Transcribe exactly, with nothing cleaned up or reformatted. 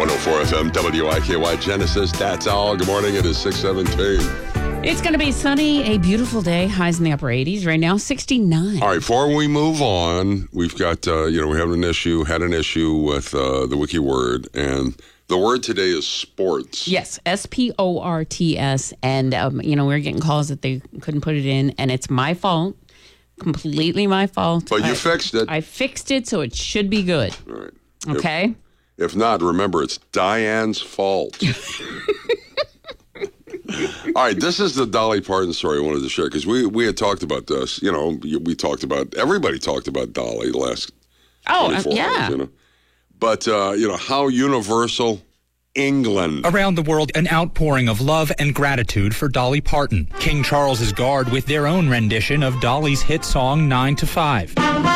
one oh four F M, W I K Y Genesis. That's all. Good morning. It is six seventeen. It's going to be sunny, a beautiful day. Highs in the upper eighties right now, sixty-nine. All right, before we move on, we've got, uh, you know, we have an issue, had an issue with uh, the wiki word, and the word today is sports. Yes, S P O R T S. And, um, you know, we were getting calls that they couldn't put it in, and it's my fault. Completely my fault. But you I, fixed it. I fixed it, so it should be good. All right. Okay? If, if not, remember, it's Diane's fault. All right, this is the Dolly Parton story I wanted to share, because we, we had talked about this. You know, we talked about, everybody talked about Dolly the last Oh, uh, twenty-four yeah. hours, you know. But, uh, you know, how universal England. Around the world, an outpouring of love and gratitude for Dolly Parton. King Charles's Guard with their own rendition of Dolly's hit song nine to five.